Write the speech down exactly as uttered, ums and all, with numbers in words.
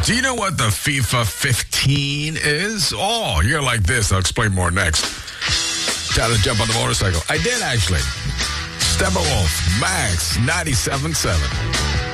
Do you know what the FIFA fifteen is? Oh, you're like this. I'll explain more next. Time to jump on the motorcycle. I did, actually. Steppenwolf, Max, ninety-seven point seven.